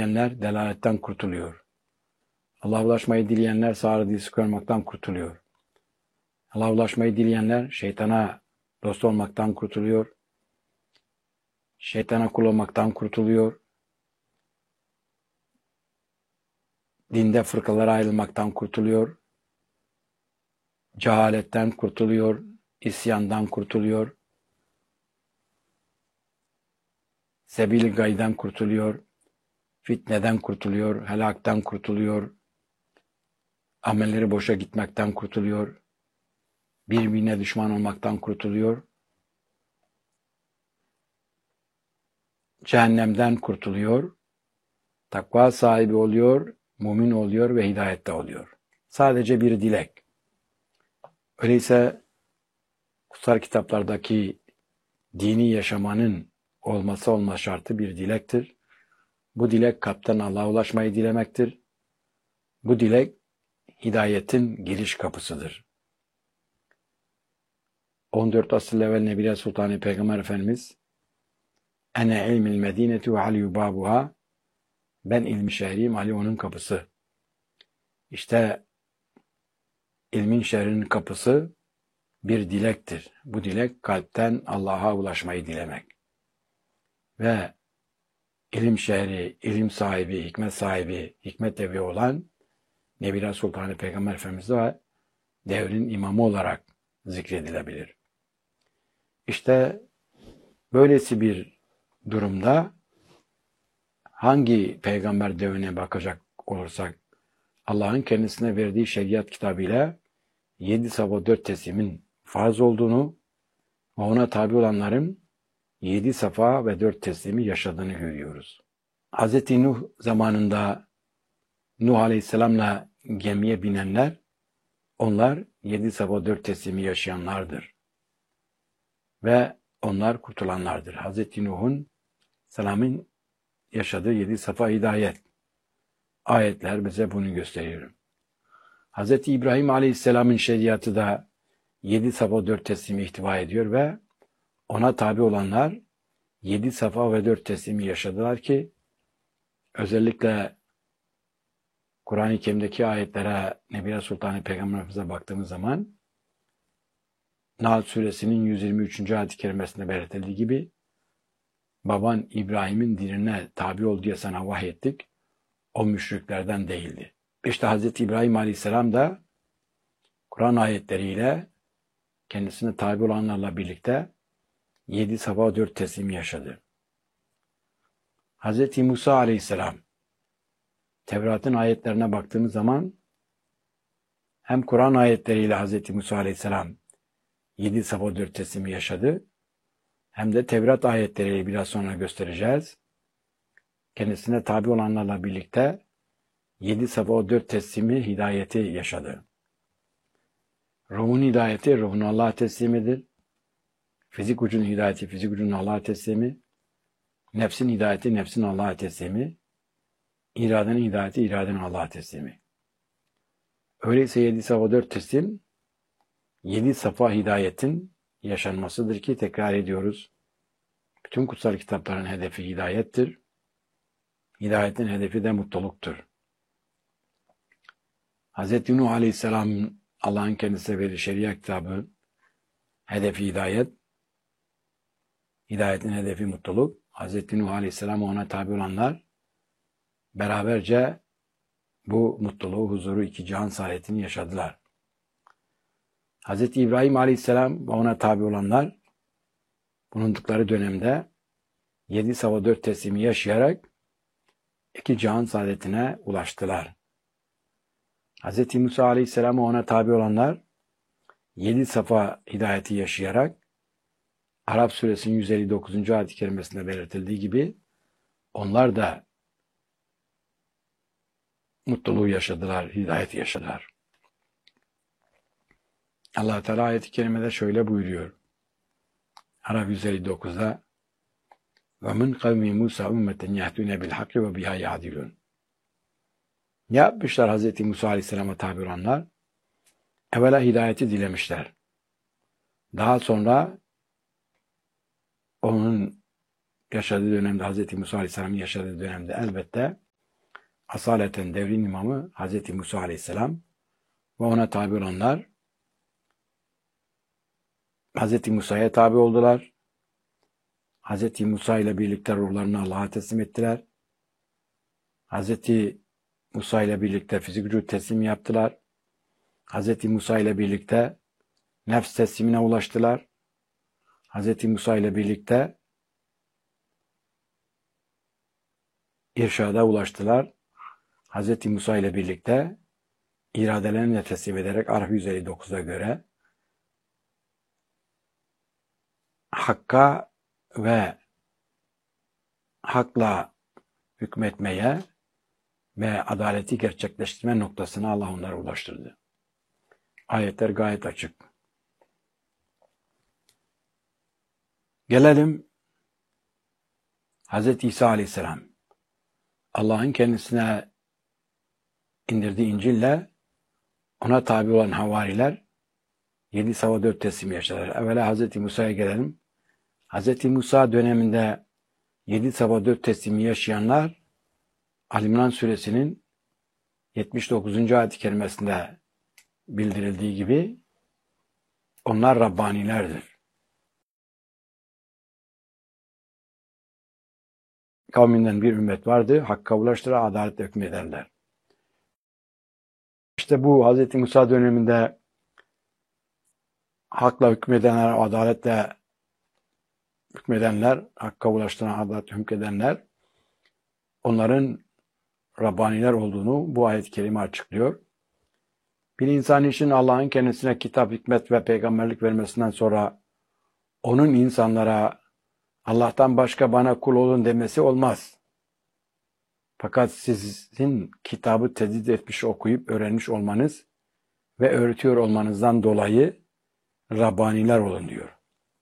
dileyenler delaletten kurtuluyor. Allah'a ulaşmayı dileyenler sağır dizisi koymaktan kurtuluyor. Allah'a ulaşmayı dileyenler şeytana dost olmaktan kurtuluyor. Şeytana kul olmaktan kurtuluyor. Dinde fırkalara ayrılmaktan kurtuluyor. Cehaletten kurtuluyor. İsyandan kurtuluyor. Sebil-i gayden kurtuluyor. Fitneden kurtuluyor. Helaktan kurtuluyor. Amelleri boşa gitmekten kurtuluyor. Birbirine düşman olmaktan kurtuluyor. Cehennemden kurtuluyor. Takva sahibi oluyor. Mümin oluyor ve hidayette oluyor. Sadece bir dilek. Öyleyse kutsal kitaplardaki dini yaşamanın olmazsa olmaz şartı bir dilektir. Bu dilek kalpten Allah'a ulaşmayı dilemektir. Bu dilek hidayetin giriş kapısıdır. 14 asır evvel Nebile Sultanı Peygamber Efendimiz Ene ilmil medinetu ve Ali babuha, ben ilmi şehriyim, Ali onun kapısı. İşte ilmin şehrinin kapısı bir dilektir. Bu dilek kalpten Allah'a ulaşmayı dilemek. Ve ilim şehri, ilim sahibi, hikmet sahibi, hikmet evi olan Nebile Sultanı Peygamber Efendimiz de devrin imamı olarak zikredilebilir. İşte böylesi bir durumda hangi peygamber devrine bakacak olursak Allah'ın kendisine verdiği şeriat kitabıyla 7 sabah 4 teslimin farz olduğunu ve ona tabi olanların 7 safa ve 4 teslimi yaşadığını görüyoruz. Hz. Nuh zamanında Nuh Aleyhisselam'la gemiye binenler, onlar 7 safa 4 teslimi yaşayanlardır. Ve onlar kurtulanlardır. Hz. Nuh'un selamın yaşadığı 7 safa hidayet. Ayetler bize bunu gösteriyor. Hz. İbrahim Aleyhisselam'ın şeriatı da 7 safa 4 teslimi ihtiva ediyor ve ona tabi olanlar 7 safa ve 4 teslimi yaşadılar ki özellikle Kur'an-ı Kerim'deki ayetlere Nebile Sultanı Peygamberimize baktığımız zaman Nahl Suresinin 123. ayet-i kerimesinde belirtildiği gibi baban İbrahim'in dinine tabi ol diye sana vahyettik. O müşriklerden değildi. İşte Hz. İbrahim Aleyhisselam da Kur'an ayetleriyle kendisine tabi olanlarla birlikte 7 safa 4 teslim yaşadı. Hz. Musa Aleyhisselam Tevrat'ın ayetlerine baktığımız zaman hem Kur'an ayetleriyle Hz. Musa Aleyhisselam 7 safa 4 teslimi yaşadı, hem de Tevrat ayetleriyle biraz sonra göstereceğiz. Kendisine tabi olanlarla birlikte 7 safa 4 teslimi hidayeti yaşadı. Ruhun hidayeti ruhun Allah'a teslimidir. Fizik ucunun hidayeti fizik ucunun Allah'a teslimi. Nefsin hidayeti nefsin Allah'a teslimi. İradenin hidayeti iradenin Allah'a teslimi. Öyleyse 7 safa 4 teslim 7 safa hidayetin yaşanmasıdır ki tekrar ediyoruz. Bütün kutsal kitapların hedefi hidayettir. Hidayetin hedefi de mutluluktur. Hz. Nuh Aleyhisselam Allah'ın kendisine verdiği şeriat kitabı hedefi hidayet. Hidayetin hedefi mutluluk. Hz. Nuh Aleyhisselam ona tabi olanlar beraberce bu mutluluğu, huzuru, iki cihan saadetini yaşadılar. Hz. İbrahim Aleyhisselam ve ona tabi olanlar bulundukları dönemde 7 safa 4 teslimi yaşayarak iki cihan saadetine ulaştılar. Hz. Musa Aleyhisselam ve ona tabi olanlar 7 safa hidayeti yaşayarak Arap Suresinin 159. ayet-i kerimesinde belirtildiği gibi onlar da mutluluğu yaşadılar, hidayeti yaşadılar. Allah Teala ayet-i kerimede şöyle buyuruyor. Arap 159'da وَمِنْ قَوْمِ مُوسَى اُمَّةً يَهْدُونَ بِالْحَقِّ وَبِهَا يَعْدِلُونَ. Ne yapmışlar Hz. Musa Aleyhisselam'a tabi olanlar? Evvela hidayeti dilemişler. Daha sonra onun yaşadığı dönemde, Hz. Musa Aleyhisselam'ın yaşadığı dönemde elbette asaleten devrin imamı Hz. Musa Aleyhisselam ve ona tabi olanlar Hz. Musa'ya tabi oldular. Hz. Musa ile birlikte ruhlarını Allah'a teslim ettiler. Hz. Musa ile birlikte fizik vücut teslimi yaptılar. Hz. Musa ile birlikte nefs teslimine ulaştılar. Hz. Musa ile birlikte irşada ulaştılar. Hz. Musa ile birlikte iradelerini de teslim ederek Araf 159'a göre hakka ve hakla hükmetmeye ve adaleti gerçekleştirme noktasına Allah onları ulaştırdı. Ayetler gayet açık. Gelelim Hz. İsa Aleyhisselam. Allah'ın kendisine indirdiği İncil'le ona tabi olan havariler 7 sava 4 teslim yaşadılar. Evvela Hz. Musa'ya gelelim. Hz. Musa döneminde 7 sava 4 teslimi yaşayanlar Ali İmran suresinin 79. ayet-i kerimesinde bildirildiği gibi onlar Rabbanilerdir. Kavminden bir ümmet vardı, hakka ulaştırır, adaletle hükmederler. İşte bu Hz. Musa döneminde hakla hükmedenler, adaletle hükmedenler, hakka ulaştıran, adaletle hükmedenler, onların Rabbaniler olduğunu bu ayet-i kerime açıklıyor. Bir insan için Allah'ın kendisine kitap, hikmet ve peygamberlik vermesinden sonra onun insanlara Allah'tan başka bana kul olun demesi olmaz. Fakat sizin kitabı tedbir etmiş, okuyup öğrenmiş olmanız ve öğretiyor olmanızdan dolayı Rabbaniler olun diyor.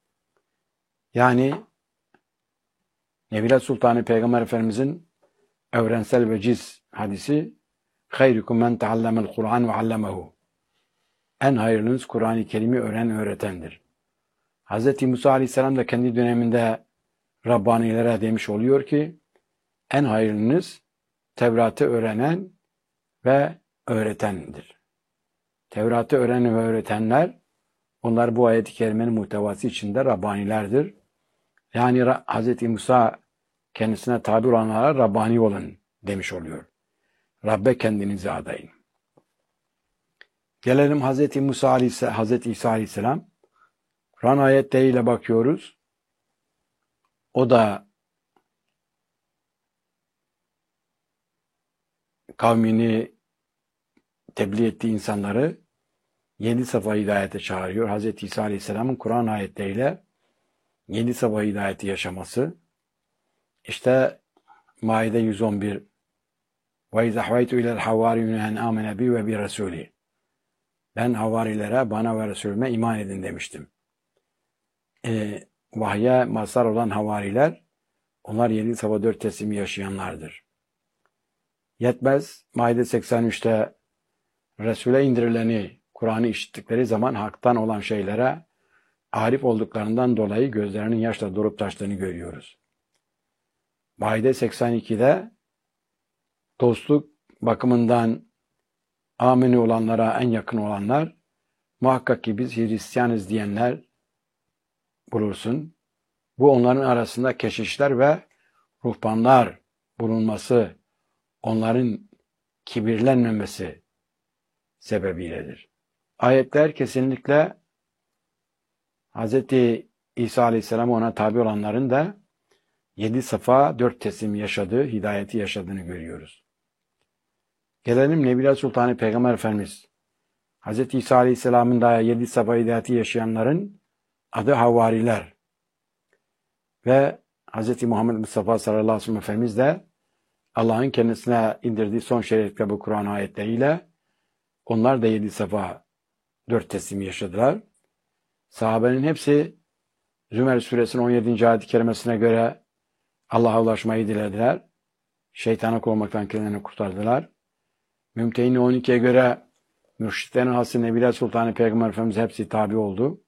Yani Nebiler Sultanı Peygamber Efendimizin evrensel veciz hadisi "Hayrukum men teallemel Kur'an ve allemehu." En hayırlınız Kur'an-ı Kerim'i öğretendir. Hz. Musa Aleyhisselam da kendi döneminde Rabbanilere demiş oluyor ki en hayırlınız Tevrat'ı öğrenen ve öğretendir. Tevrat'ı öğrenen ve öğretenler, onlar bu ayet-i kerimenin muhtevası içinde Rabbanilerdir. Yani Hz. Musa kendisine tabi olanlara Rabbani olun demiş oluyor. Rabbe kendinizi adayın. Gelelim Hz. Musa Aleyhisselam, Hz. İsa Aleyhisselam. Kur'an ayetleriyle bakıyoruz. O da kavmini tebliğ ettiği insanları 7 safa hidayete çağırıyor. Hz. İsa Aleyhisselam'ın Kur'an ayetleriyle 7 safa hidayeti yaşaması. İşte Maide 111 وَاِذَا حَوَيْتُ اِلَى الْحَوَارِيُّنَ اَنْ آمَنَ بِي وَبِرَسُولِي Ben havarilere, bana ve Resulüme iman edin demiştim. Vahye mazhar olan havariler, onlar 7 safa 4 teslimi yaşayanlardır. Yetmez, Maide 83'te Resul'e indirileni, Kur'an'ı işittikleri zaman haktan olan şeylere arif olduklarından dolayı gözlerinin yaşla dolup taştığını görüyoruz. Maide 82'de dostluk bakımından amini olanlara en yakın olanlar, muhakkak ki biz Hristiyanız diyenler bulursun. Bu onların arasında keşişler ve ruhbanlar bulunması, onların kibirlenmemesi sebebiyledir. Ayetler kesinlikle Hz. İsa Aleyhisselam ona tabi olanların da 7 safa 4 teslim yaşadığı, hidayeti yaşadığını görüyoruz. Gelelim Nebiler Sultanı Peygamber Efendimiz. Hz. İsa Aleyhisselam'ın da 7 safa hidayeti yaşayanların adı havariler. Ve Hz. Muhammed Mustafa sallallahu aleyhi ve sellem Efendimiz de Allah'ın kendisine indirdiği son şerif bu Kur'an ayetleriyle onlar da 7 safa 4 teslim yaşadılar. Sahabenin hepsi Zümer suresinin 17. ayet-i kerimesine göre Allah'a ulaşmayı dilediler. Şeytana kovmaktan kendilerini kurtardılar. Mümtehine 12'ye göre mürşitlerin hası Nebiler Sultanı Peygamber Efendimiz hepsi tabi oldu.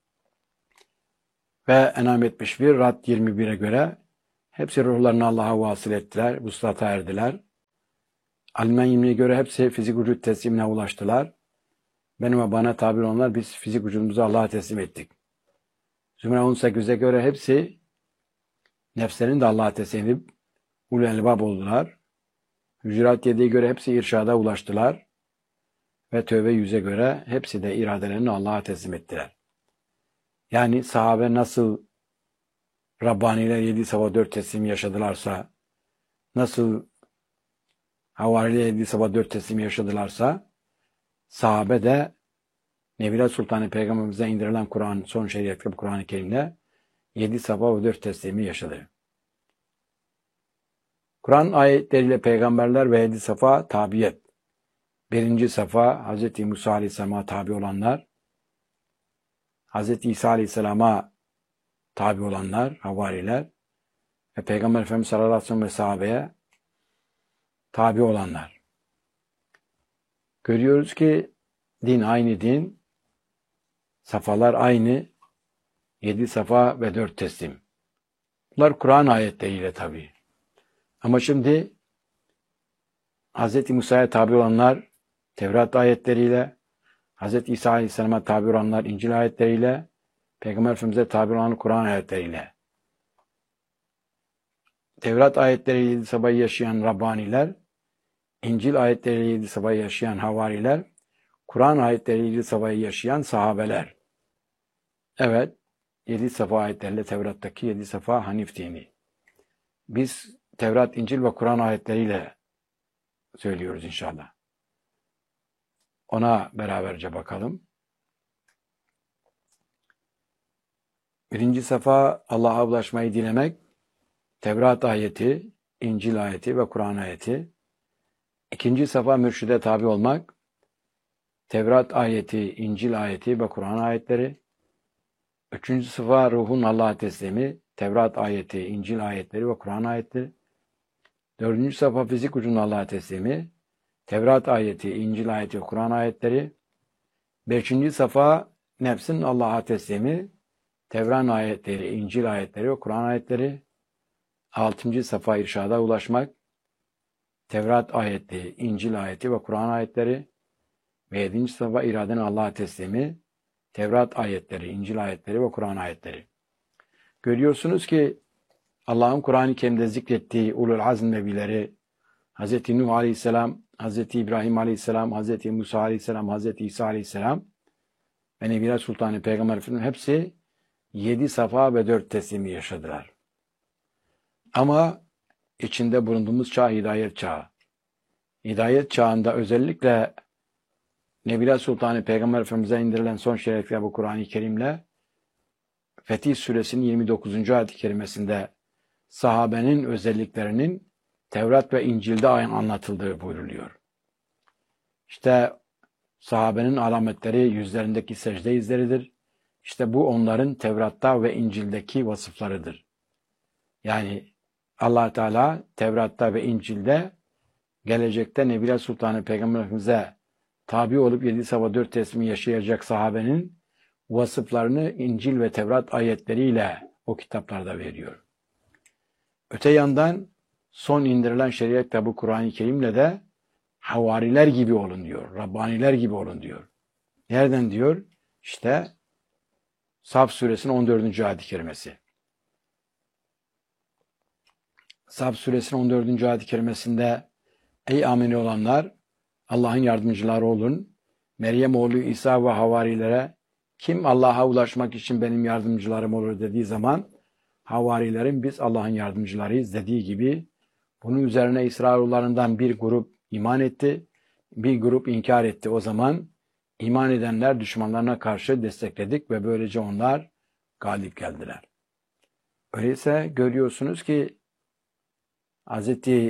Ve En'am 71, Rad 21'e göre hepsi ruhlarını Allah'a vasıl ettiler, vuslata erdiler. Almanya'ya göre hepsi fizik vücut teslimine ulaştılar. Benim ve bana tabi olanlar biz fizik vücudumuzu Allah'a teslim ettik. Zümre 18'e göre hepsi nefslerini de Allah'a teslim edip ulul elbab oldular. Hücurat 7'ye göre hepsi irşada ulaştılar. Ve Tövbe 100'e göre hepsi de iradelerini Allah'a teslim ettiler. Yani sahabe nasıl Rabbaniler 7 sabah 4 teslim yaşadılarsa, nasıl Havariler 7 sabah 4 teslim yaşadılarsa, sahabe de Nebiler Sultanı Peygamberimize indirilen Kur'an, son şeriatlı Kur'an-ı Kerim'de 7 sabah ve 4 teslimi yaşadı. Kur'an ayetleriyle peygamberler ve 7 safa tabiyet. Birinci safa Hz. Musa Aleyhisselam'a tabi olanlar, Hz. İsa Aleyhisselam'a tabi olanlar, havariler ve Peygamber Efendimiz sallallahu aleyhi ve sellem ve sahabeye tabi olanlar. Görüyoruz ki din aynı din, safalar aynı, 7 safa ve 4 teslim. Bunlar Kur'an ayetleriyle tabi. Ama şimdi Hz. Musa'ya tabi olanlar Tevrat ayetleriyle, Hz. İsa Aleyhisselam'a tabi olanlar İncil ayetleriyle, Peygamber Efendimiz'e tabi olanlar Kur'an ayetleriyle. Tevrat ayetleriyle 7 sabayı yaşayan Rabbaniler, İncil ayetleriyle 7 sabayı yaşayan havariler, Kur'an ayetleriyle 7 sabayı yaşayan sahabeler. Evet, 7 safa ayetleriyle Tevrat'taki 7 safa Hanif dini. Biz Tevrat, İncil ve Kur'an ayetleriyle söylüyoruz inşallah. Ona beraberce bakalım. Birinci safa Allah'a ulaşmayı dilemek, Tevrat ayeti, İncil ayeti ve Kur'an ayeti. İkinci safa mürşide tabi olmak, Tevrat ayeti, İncil ayeti ve Kur'an ayetleri. Üçüncü safa ruhun Allah'a teslimi, Tevrat ayeti, İncil ayetleri ve Kur'an ayetleri. Dördüncü safa fizik vücudun Allah'a teslimi, Tevrat ayeti, İncil ayeti ve Kur'an ayetleri. Beşinci safa nefsin Allah'a teslimi, Tevrat ayetleri, İncil ayetleri ve Kur'an ayetleri. Altıncı safa irşada ulaşmak, Tevrat ayeti, İncil ayeti ve Kur'an ayetleri. Ve yedinci safa iradenin Allah'a teslimi, Tevrat ayetleri, İncil ayetleri ve Kur'an ayetleri. Görüyorsunuz ki Allah'ın Kur'an-ı Kerim'de zikrettiği ulul azm nebileri, Hz. Nuh Aleyhisselam, Hz. İbrahim Aleyhisselam, Hz. Musa Aleyhisselam, Hz. İsa Aleyhisselam ve Nebiler Sultanı Peygamber Efendimiz hepsi 7 safa ve 4 teslimi yaşadılar. Ama içinde bulunduğumuz çağ hidayet çağı. Hidayet çağında özellikle Nebiler Sultanı Peygamber Efendimiz'e indirilen son şerefli bu Kur'an-ı Kerim'le Fetih Suresinin 29. ayet-i kerimesinde sahabenin özelliklerinin Tevrat ve İncil'de anlatıldığı buyruluyor. İşte sahabenin alametleri yüzlerindeki secde izleridir. İşte bu onların Tevrat'ta ve İncil'deki vasıflarıdır. Yani Allah Teala Tevrat'ta ve İncil'de gelecekte Nebiler Sultanı Peygamber Efendimiz'e tabi olup 7 safa 4 teslimi yaşayacak sahabenin vasıflarını İncil ve Tevrat ayetleriyle o kitaplarda veriyor. Öte yandan son indirilen şeriat kitabı Kur'an-ı Kerim'le de havariler gibi olun diyor. Rabbaniler gibi olun diyor. Nereden diyor? İşte Saf suresinin 14. ayet-i kerimesi. Saf suresinin 14. ayet-i kerimesinde ey amini olanlar Allah'ın yardımcıları olun. Meryem oğlu İsa ve havarilere kim Allah'a ulaşmak için benim yardımcılarım olur dediği zaman havarilerin biz Allah'ın yardımcılarıyız dediği gibi bunun üzerine İsrailoğullarından bir grup iman etti, bir grup inkar etti. O zaman iman edenler düşmanlarına karşı destekledik ve böylece onlar galip geldiler. Öyleyse görüyorsunuz ki Hz.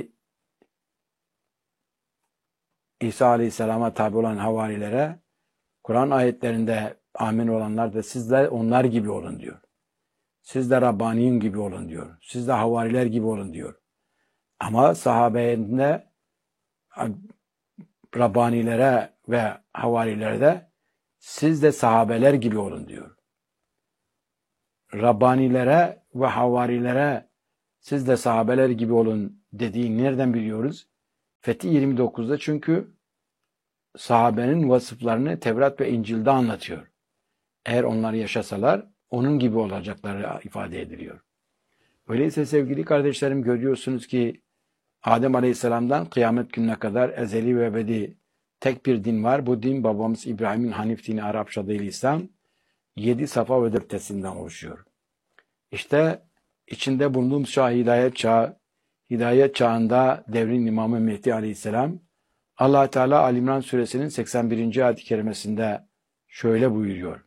İsa Aleyhisselam'a tabi olan havarilere Kur'an ayetlerinde amin olanlar da siz de onlar gibi olun diyor. Siz de Rabbaniyin gibi olun diyor. Siz de havariler gibi olun diyor. Ama sahabeyinde Rabbanilere ve havarilere de siz de sahabeler gibi olun diyor. Rabbanilere ve havarilere siz de sahabeler gibi olun dediği nereden biliyoruz? Fethi 29'da çünkü sahabenin vasıflarını Tevrat ve İncil'de anlatıyor. Eğer onlar yaşasalar onun gibi olacakları ifade ediliyor. Öyleyse sevgili kardeşlerim, görüyorsunuz ki Adem Aleyhisselam'dan kıyamet gününe kadar ezeli ve ebedi tek bir din var. Bu din babamız İbrahim'in Hanif dini, Arapça adıyla İslam, 7 safa ve 4 teslimden oluşuyor. İşte içinde bulunduğumuz çağ hidayet çağında devrin imamı Mehdi Aleyhisselam, Allah Teala Ali İmran suresinin 81. ayet-i kerimesinde şöyle buyuruyor.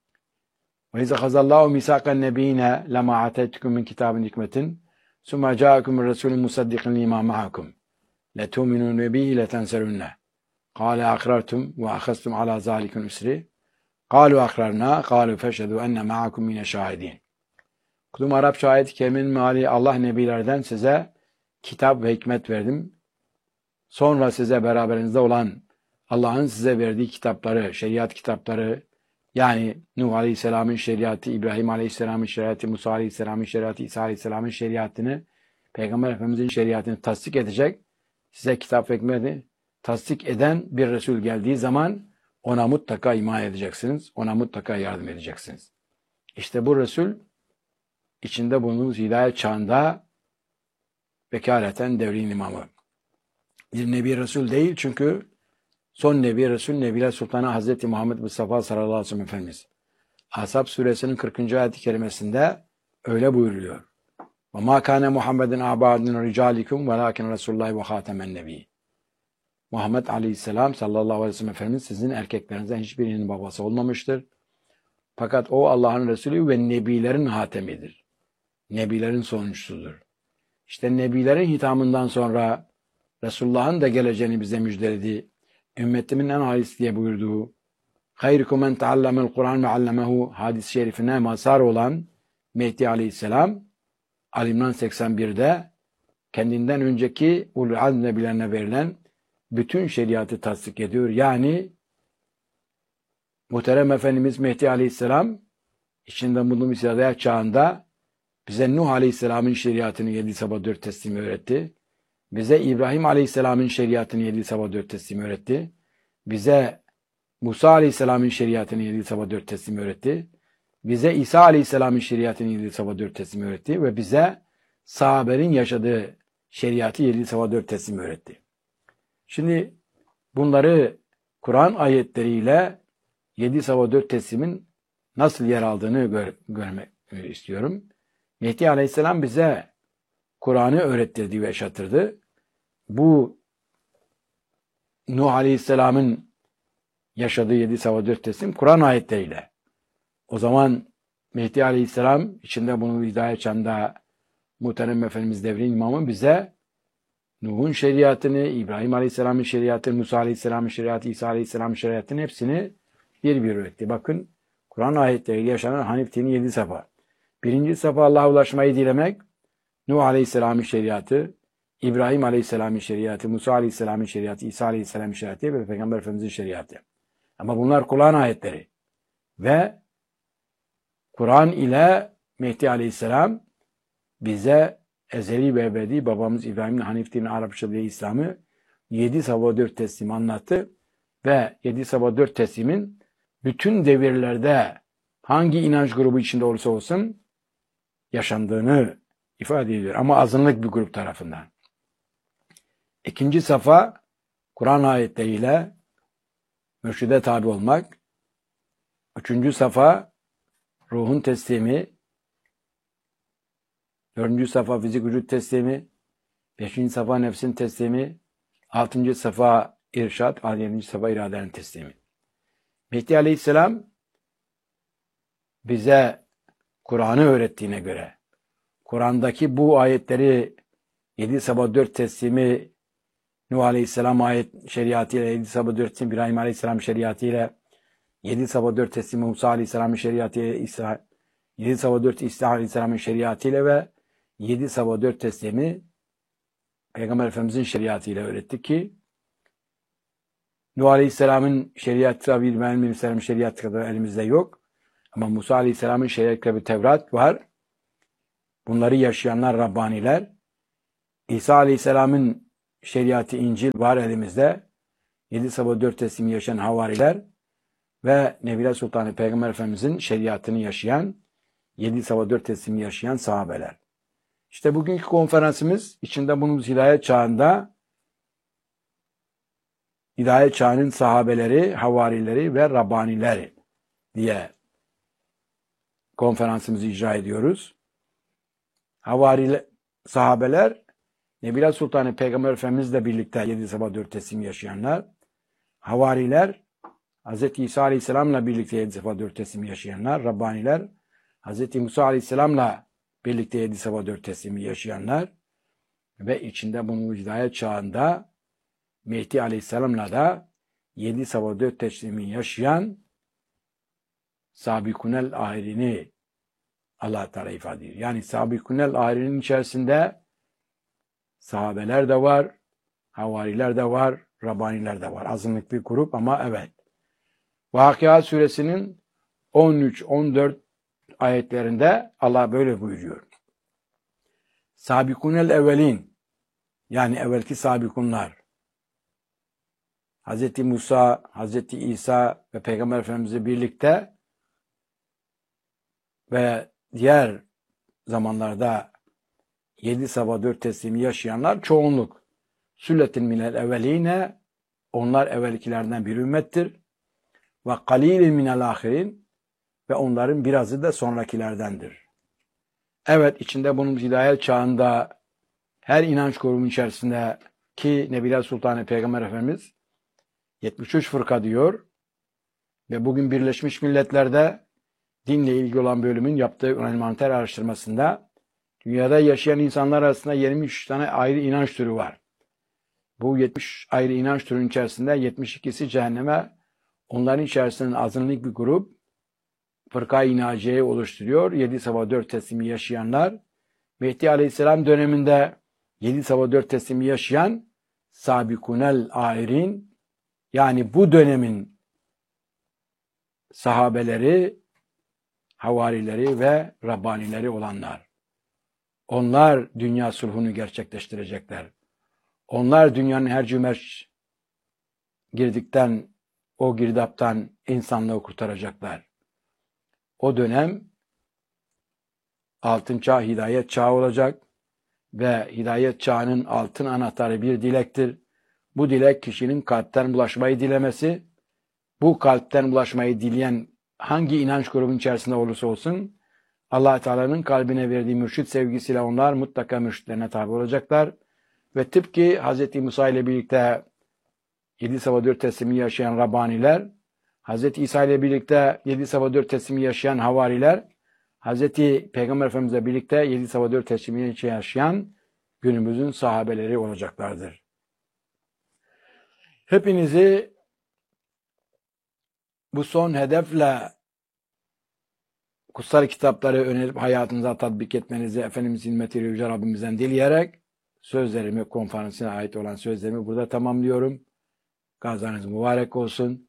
Ve izâ khazallâhu misâkan nebiyine lemâ ateytukum min kitâbin hikmetin summa câekum rasûlun musaddiqun limâ ma'akum letûminûne bihi letenserunne kâle akrartum ve akhastum alâ zâlikum isri kâlu akrarnâ kâlu feşhedû enne ma'akum mine şahidîn. Okuduğum Arapça ayet-i kerimenin meali, Allah nebilerden size kitap ve hikmet verdim. Sonra size beraberinizde olan Allah'ın size verdiği kitapları, şeriat kitapları, yani Nuh Aleyhisselam'ın şeriatı, İbrahim Aleyhisselam'ın şeriatı, Musa Aleyhisselam'ın şeriatı, İsa Aleyhisselam'ın şeriatını, Peygamber Efendimiz'in şeriatını tasdik edecek, size kitap ve hikmeti tasdik eden bir Resul geldiği zaman ona mutlaka iman edeceksiniz, ona mutlaka yardım edeceksiniz. İşte bu Resul, içinde bulunduğumuz hidayet çağında vekaleten devrin imamı. Bir Nebi Resul değil, çünkü son Nebi Resul, Nebiler Sultanı Hazreti Muhammed Mustafa sallallahu aleyhi ve sellem Efendimiz. Ashab suresinin 40. ayet-i kerimesinde öyle buyuruyor. وَمَا كَانَ مُحَمَّدٍ اَعْبَادٍ رِجَالِكُمْ وَلَاكِنْ رَسُولُ اللّٰهِ وَخَاتَمَ النَّبِيِّ. Muhammed Aleyhisselam sallallahu aleyhi ve sellem Efendimiz sizin erkeklerinizden hiçbirinin babası olmamıştır. Fakat o Allah'ın Resulü ve Nebilerin hatemidir. Nebilerin sonuncusudur. İşte Nebilerin hitamından sonra Resulullah'ın da geleceğini bize müjdeledi. Ümmetimin en halisi diye buyurduğu hayrukum men teallemel Kur'an ve allemehu hadis-i şerifine mazhar olan Mehdi Aleyhisselam Ali İmran 81'de kendinden önceki ulul azm nebilerine verilen bütün şeriatı tasdik ediyor. Yani muhterem Efendimiz Mehdi Aleyhisselam içinde bulunduğumuz hidayet çağında bize Nuh Aleyhisselam'ın şeriatını 7 sabah 4 teslimi öğretti. Bize İbrahim Aleyhisselam'ın şeriatını 7 sabah 4 teslimi öğretti. Bize Musa Aleyhisselam'ın şeriatını 7 sabah 4 teslimi öğretti. Bize İsa Aleyhisselam'ın şeriatını 7 sabah 4 teslimi öğretti. Ve bize sahabenin yaşadığı şeriatı 7 sabah 4 teslimi öğretti. Şimdi bunları Kur'an ayetleriyle 7 sabah 4 teslimin nasıl yer aldığını görmek istiyorum. Mehdi Aleyhisselam bize Kur'an'ı öğrettirdi ve yaşatırdı. Bu Nuh Aleyhisselam'ın yaşadığı 7 sabah 4 teslim Kur'an ayetleriyle. O zaman Mehdi Aleyhisselam içinde bunu hidayet çağında muhterem Efendimiz devrin imamı bize Nuh'un şeriatını, İbrahim Aleyhisselam'ın şeriatını, Musa Aleyhisselam'ın şeriatı, İsa Aleyhisselam'ın şeriatını hepsini bir bir öğretti. Bakın Kur'an ayetleriyle yaşanan Hanif dini 7 safa. Birinci safa Allah'a ulaşmayı dilemek, Nuh Aleyhisselam'ın şeriatı, İbrahim Aleyhisselam'ın şeriatı, Musa Aleyhisselam'ın şeriatı, İsa Aleyhisselam'ın şeriatı ve Peygamber Efendimiz'in şeriatı. Ama bunlar Kur'an ayetleri. Ve Kur'an ile Mehdi Aleyhisselam bize ezeli ve ebedi babamız İbrahim'in Hanif dini, Arapça diye İslam'ı 7 sabah 4 teslim anlattı. Ve 7 sabah 4 teslimin bütün devirlerde hangi inanç grubu içinde olursa olsun yaşandığını ifade ediyor. Ama azınlık bir grup tarafından. İkinci safa Kur'an ayetleriyle mürşide tabi olmak. Üçüncü safa ruhun teslimi. Dördüncü safa fizik vücut teslimi. Beşinci safa nefsin teslimi. Altıncı safa irşad. Yedinci safa iradenin teslimi. Mehdi Aleyhisselam bize Kur'an'ı öğrettiğine göre Kur'an'daki bu ayetleri 7 sabah 4 teslimi Nuh Aleyhisselam ayet şeriatıyla 7 sabah 4 teslim İbrahim Aleyhisselam şeriatıyla 7 sabah 4 teslimi Musa Aleyhisselam'ın şeriatıyla 7 sabah 4 İsa Aleyhisselam'ın şeriatıyla ve 7 sabah 4 teslimi Peygamber Efendimiz'in şeriatıyla öğretti ki Nuh Aleyhisselam'ın şeriatı tabi İbrahim Aleyhisselam'ın şeriatı kadar elimizde yok. Ama Musa Aleyhisselam'ın şeriatı bir Tevrat var. Bunları yaşayanlar Rabbaniler. İsa Aleyhisselam'ın şeriatı İncil var elimizde. 7 sabah 4 teslimi yaşayan havariler ve Nebiler Sultanı Peygamber Efendimizin şeriatını yaşayan, 7 sabah 4 teslimi yaşayan sahabeler. İşte bugünkü konferansımız içinde bulunduğumuz hidayet çağında, hidayet çağının sahabeleri, havarileri ve Rabbanileri diye konferansımızı icra ediyoruz. Sahabeler, Nebiler Sultanı Peygamber Efendimizle birlikte 7 sabah 4 teslim yaşayanlar. Havariler, Hz. İsa Aleyhisselam'la birlikte 7 sabah 4 teslim yaşayanlar. Rabbaniler, Hz. Musa Aleyhisselam'la birlikte 7 sabah 4 teslimi yaşayanlar. Ve içinde bulunduğu hidayet çağında Mehdi Aleyhisselam'la da 7 sabah 4 teslimi yaşayan Sabikunel ahirini Allah Teala ifade ediyor. Yani Sabikunel ahirinin içerisinde sahabeler de var, havariler de var, Rabbaniler de var. Azınlık bir grup ama evet. Vakıa suresinin 13-14 ayetlerinde Allah böyle buyuruyor. Sabikunel evvelin, yani evvelki sabikunlar, Hz. Musa, Hz. İsa ve Peygamber Efendimiz'le birlikte ve diğer zamanlarda 7 sabah 4 teslimi yaşayanlar çoğunluk. Sülletin minel evveline, onlar evvelkilerden bir ümmettir. Ve kalilin minel ahirin, ve onların birazı da sonrakilerdendir. Evet, içinde bulunduğumuz hidayet çağında her inanç grubunun içerisinde ki Nebiler Sultanı Peygamber Efendimiz 73 fırka diyor ve bugün Birleşmiş Milletler'de dinle ilgili olan bölümün yaptığı envanter araştırmasında dünyada yaşayan insanlar arasında 23 tane ayrı inanç türü var. Bu 70 ayrı inanç türünün içerisinde 72'si cehenneme, onların içerisinde azınlık bir grup Fırka-i Naciye'yi oluşturuyor. 7 sabah 4 teslimi yaşayanlar, Mehdi Aleyhisselam döneminde 7 sabah 4 teslimi yaşayan Sabikunel ahirin, yani bu dönemin sahabeleri, havarileri ve Rabbanileri olanlar. Onlar dünya sulhunu gerçekleştirecekler. Onlar dünyanın her cümerç girdikten, o girdaptan insanlığı kurtaracaklar. O dönem altın çağ, hidayet çağı olacak ve hidayet çağının altın anahtarı bir dilektir. Bu dilek kişinin kalpten bulaşmayı dilemesi. Bu kalpten bulaşmayı dileyen hangi inanç grubunun içerisinde olursa olsun Allah Teala'nın kalbine verdiği mürşit sevgisiyle onlar mutlaka mürşitlerine tabi olacaklar. Ve tıpkı Hz. Musa ile birlikte 7 sabah 4 teslimi yaşayan Rabbaniler, Hz. İsa ile birlikte 7 sabah 4 teslimi yaşayan havariler, Hz. Peygamber Efendimizle birlikte 7 sabah 4 teslimi yaşayan günümüzün sahabeleri olacaklardır. Hepinizi bu son hedefle kutsal kitapları önerip hayatınıza tatbik etmenizi Efendimizin hizmetiyle Yüce Rabbimizden dileyerek sözlerimi, konferansına ait olan sözlerimi burada tamamlıyorum. Gazanız mübarek olsun.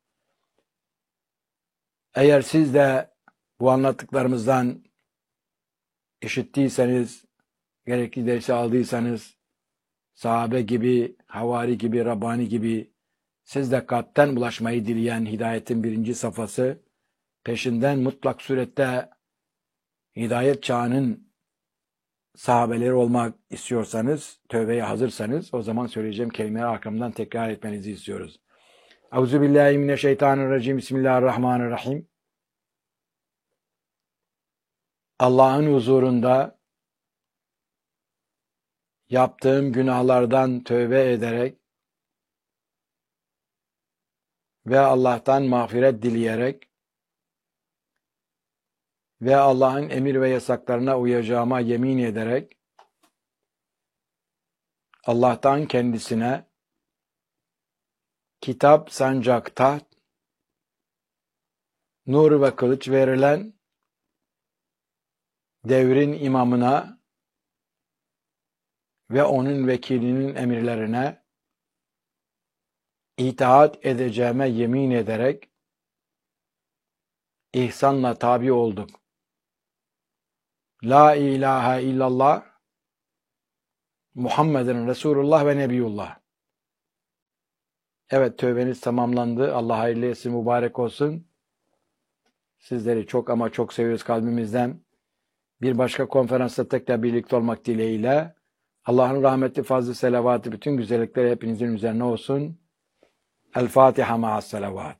Eğer siz de bu anlattıklarımızdan işittiyseniz, gerekli dersi aldıysanız, sahabe gibi, havari gibi, Rabbani gibi siz de kalpten ulaşmayı dileyen hidayetin birinci safhası, peşinden mutlak surette hidayet çağının sahabeleri olmak istiyorsanız, tövbeye hazırsanız, o zaman söyleyeceğim kelimeleri arkamdan tekrar etmenizi istiyoruz. Euzubillahimineşşeytanirracim. Bismillahirrahmanirrahim. Allah'ın huzurunda yaptığım günahlardan tövbe ederek ve Allah'tan mağfiret dileyerek ve Allah'ın emir ve yasaklarına uyacağıma yemin ederek Allah'tan kendisine kitap, sancak, taht, nur ve kılıç verilen devrin imamına ve onun vekilinin emirlerine itaat edeceğime yemin ederek ihsanla tabi olduk. La ilahe illallah Muhammeden Resulullah ve Nebiyullah. Evet, tövbeniz tamamlandı. Allah hayırlı etsin, mübarek olsun. Sizleri çok ama çok seviyoruz kalbimizden. Bir başka konferansta tekrar birlikte olmak dileğiyle. Allah'ın rahmetli, fazlı selavatı, bütün güzellikleri hepinizin üzerine olsun. El Fatiha ma'as selavat.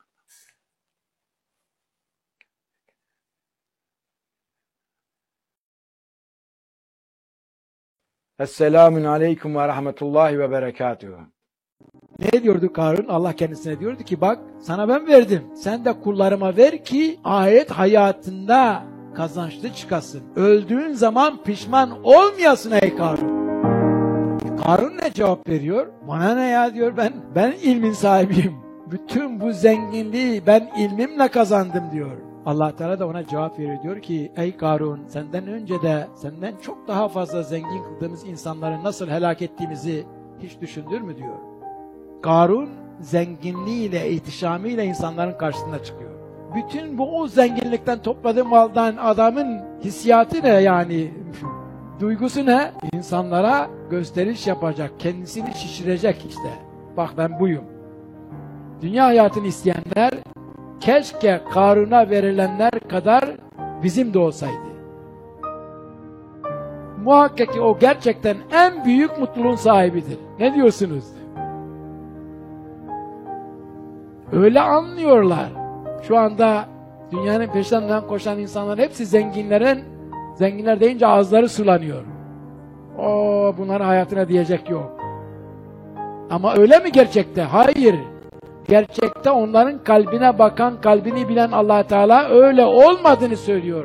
Esselamun aleyküm ve rahmetullahi ve berekatuhu. Ne diyordu Karun? Allah kendisine diyordu ki bak sana ben verdim. Sen de kullarıma ver ki ahiret hayatında kazançlı çıkasın. Öldüğün zaman pişman olmayasın ey Karun. Karun ne cevap veriyor? Bana ne ya diyor, ben ilmin sahibiyim. Bütün bu zenginliği ben ilmimle kazandım diyor. Allah Teala da ona cevap veriyor, diyor ki ey Karun, senden önce de senden çok daha fazla zengin kıldığımız insanları nasıl helak ettiğimizi hiç düşündün mü diyor. Karun zenginliğiyle, ihtişamıyla insanların karşısına çıkıyor. Bütün bu o zenginlikten topladığı maldan adamın hissiyatı ne yani? Duygusu ne? İnsanlara gösteriş yapacak, kendisini şişirecek işte. Bak ben buyum. Dünya hayatını isteyenler keşke Karun'a verilenler kadar bizim de olsaydı. Muhakkak ki o gerçekten en büyük mutluluğun sahibidir. Ne diyorsunuz? Öyle anlıyorlar. Şu anda dünyanın peşinden koşan insanların hepsi zenginler deyince ağızları sulanıyor. Bunların hayatına diyecek yok. Ama öyle mi gerçekte? Hayır. Gerçekte onların kalbine bakan, kalbini bilen Allah Teala öyle olmadığını söylüyor.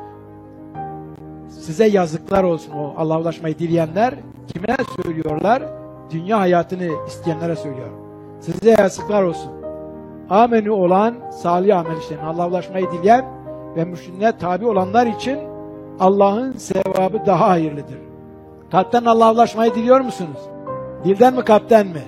Size yazıklar olsun o Allah'a ulaşmayı dileyenler. Kime söylüyorlar? Dünya hayatını isteyenlere söylüyor. Size yazıklar olsun. Amenü olan salih amel işleyen, Allah'a ulaşmayı dileyen ve mürşidine tabi olanlar için Allah'ın sevabı daha hayırlıdır. Kalpten Allah'a ulaşmayı diliyor musunuz? Dilden mi, kalpten mi?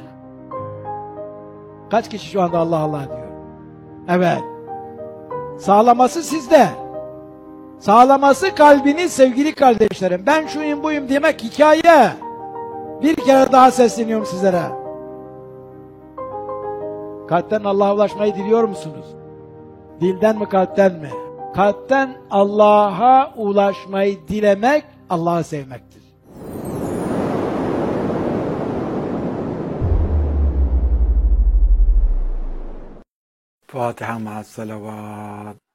Kaç kişi şu anda Allah Allah diyor? Evet. Sağlaması sizde. Sağlaması kalbini sevgili kardeşlerim. Ben şuyum buyum demek hikaye. Bir kere daha sesleniyorum sizlere. Kalpten Allah'a ulaşmayı diliyor musunuz? Dilden mi, kalpten mi? Kalpten Allah'a ulaşmayı dilemek, Allah'ı sevmektir. Fatiha ma'as selavat.